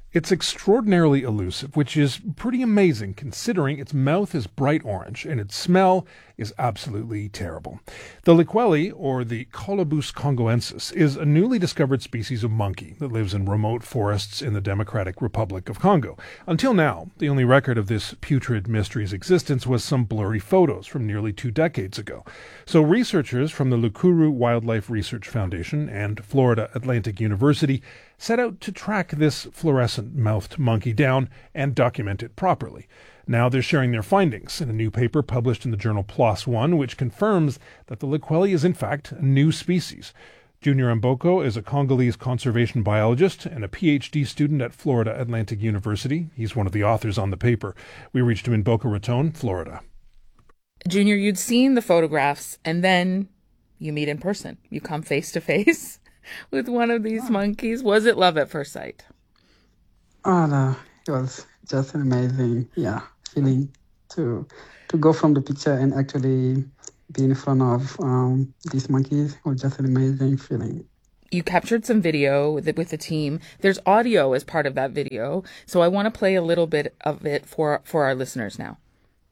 It's extraordinarily elusive, which is pretty amazing considering its mouth is bright orange and its smell is absolutely terrible. The liqueli, or the Colobus congoensis, is a newly discovered species of monkey that lives in remote forests in the Democratic Republic of Congo. Until now, the only record of this putrid mystery's existence was some blurry photos from nearly 2 decades ago. So researchers from the Lukuru Wildlife Research Foundation and Florida Atlantic University set out to track this fluorescent-mouthed monkey down and document it properly. Now they're sharing their findings in a new paper published in the journal PLOS ONE, which confirms that the liqueli is in fact a new species. Junior Mboko is a Congolese conservation biologist and a PhD student at Florida Atlantic University. He's one of the authors on the paper. We reached him in Boca Raton, Florida. Junior, you'd seen the photographs and then you meet in person. You come face to face with one of these monkeys. Was it love at first sight? Oh, no. It was just an amazing, feeling to go from the picture and actually be in front of these monkeys. It was just an amazing feeling. You captured some video with the team. There's audio as part of that video. So I want to play a little bit of it for our listeners now.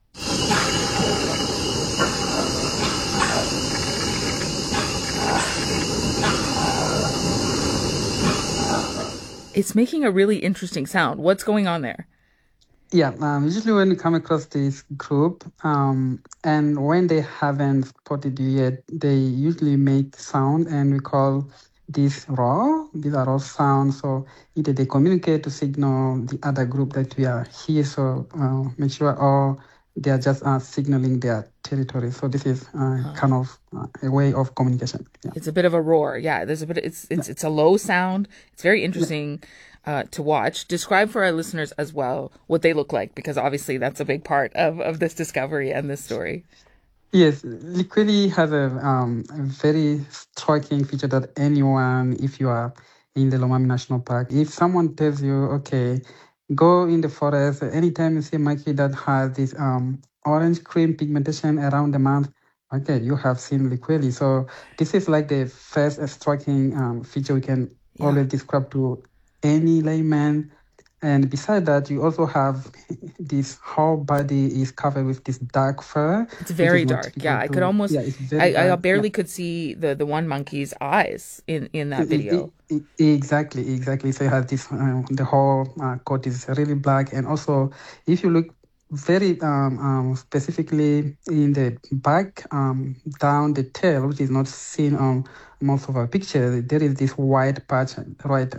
It's making a really interesting sound. What's going on there? Yeah, usually when you come across this group, and when they haven't spotted you yet, they usually make sound, and we call this raw. These are raw sounds, so either they communicate to signal the other group that we are here, so make sure, or they are just signaling their territory. So this is kind of a way of communication. Yeah. It's a bit of a roar. Yeah, there's a bit. It's a low sound. It's very interesting to watch. Describe for our listeners as well what they look like, because obviously that's a big part of this discovery and this story. Yes, liqueli has a very striking feature that anyone, if you are in the Lomami National Park, if someone tells you, okay, go in the forest, anytime you see a monkey that has this orange cream pigmentation around the mouth, okay, you have seen liqueli. So this is like the first striking feature we can always describe to any layman. And beside that, you also have this whole body is covered with this dark fur. It's very dark. Yeah, I could almost, I barely could see the one monkey's eyes in that video. Exactly. So you have this, the whole coat is really black. And also, if you look very specifically in the back, down the tail, which is not seen on most of our pictures, there is this white patch right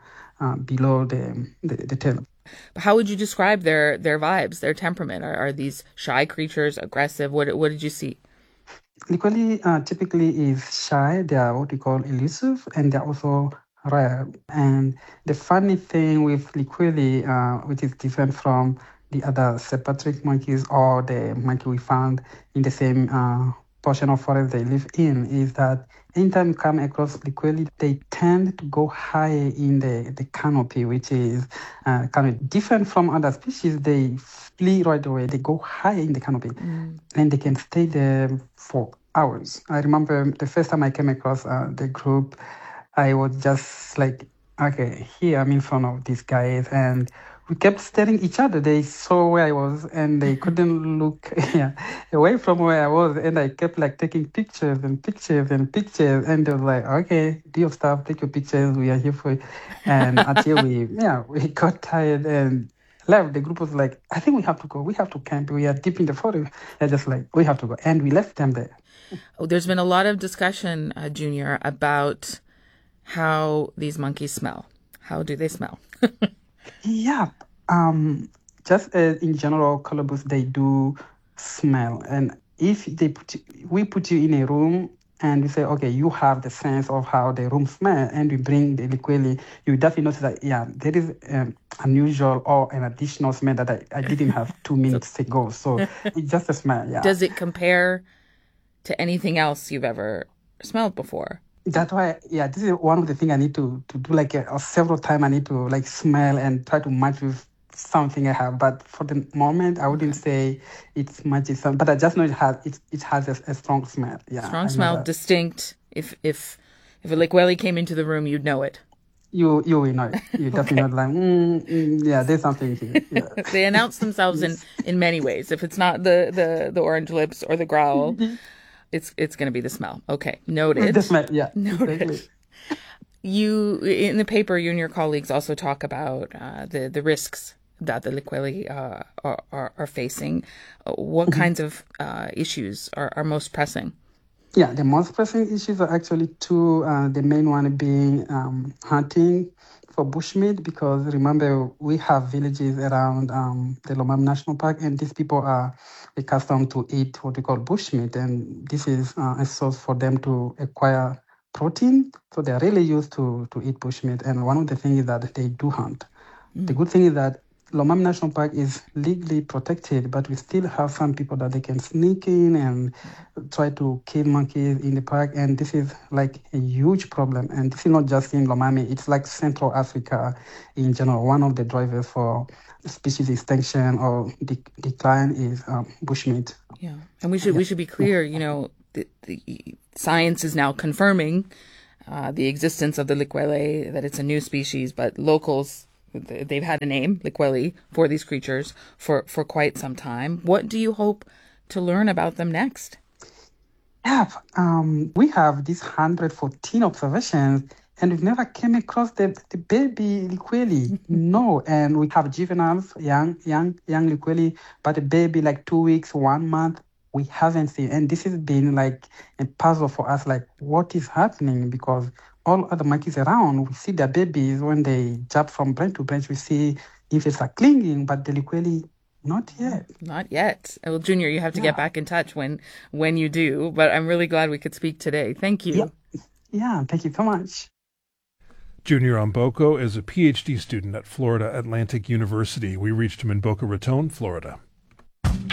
below the tail. How would you describe their vibes, their temperament? Are these shy creatures, aggressive? What did you see? Liqueli typically is shy. They are what we call elusive, and they're also rare. And the funny thing with liqueli, which is different from the other Sepatric monkeys or the monkey we found in the same portion of forest they live in, is that anytime you come across liqueli, they tend to go high in the canopy, which is kind of different from other species. They flee right away. They go high in the canopy, and they can stay there for hours. I remember the first time I came across the group, I was just like, okay, here I'm in front of these guys, and we kept staring each other. They saw where I was, and they couldn't look away from where I was. And I kept like taking pictures, and they were like, "Okay, do your stuff, take your pictures. We are here for you." And until we got tired and left. The group was like, "I think we have to go. We have to camp. We are deep in the forest." They're just like, "We have to go," and we left them there. Oh, there's been a lot of discussion, Junior, about how these monkeys smell. How do they smell? Yeah, just in general, colobus, they do smell. And if we put you in a room and we say, okay, you have the sense of how the room smells, and we bring the liqueli, you definitely notice that, there is unusual or an additional smell that I didn't have 2 minutes ago. So it's just a smell, Does it compare to anything else you've ever smelled before? That's why, this is one of the things I need to do, like several times I need to like smell and try to match with something I have. But for the moment, I wouldn't say it's matches, but I just know it has a strong smell. Yeah, strong smell, distinct. If a liqueli came into the room, you'd know it. you will know it. You definitely not like, yeah, there's something here. Yeah. They announce themselves in many ways. If it's not the orange lips or the growl, it's going to be the smell. Okay, noted. The smell, yeah. Noted. Exactly. You in the paper, you and your colleagues also talk about the risks that the Liqueli are facing. What kinds of issues are most pressing? Yeah, the most pressing issues are actually two. The main one being hunting for bushmeat, because remember we have villages around the Lomami National Park, and these people are accustomed to eat what we call bushmeat, and this is a source for them to acquire protein. So they are really used to eat bushmeat, and one of the things is that they do hunt. The good thing is that Lomami National Park is legally protected, but we still have some people that they can sneak in and try to kill monkeys in the park, and this is like a huge problem. And this is not just in Lomami; it's like Central Africa in general. One of the drivers for species extinction or decline is bushmeat. Yeah, and we should be clear. You know, the science is now confirming the existence of the Liqueli, that it's a new species, but locals, they've had a name, Liqueli, for these creatures for quite some time. What do you hope to learn about them next? Yeah, we have these 114 observations, and we've never came across the baby Liqueli. No, and we have juveniles, young Liqueli, but a baby like 2 weeks, 1 month, we haven't seen. And this has been like a puzzle for us, like what is happening? Because all other monkeys around, we see their babies when they jump from branch to branch, we see infants are clinging, but the Liqueli, not yet. Not yet. Well, Junior, you have to get back in touch when you do, but I'm really glad we could speak today. Thank you. Yeah, thank you so much. Junior Omboko is a PhD student at Florida Atlantic University. We reached him in Boca Raton, Florida.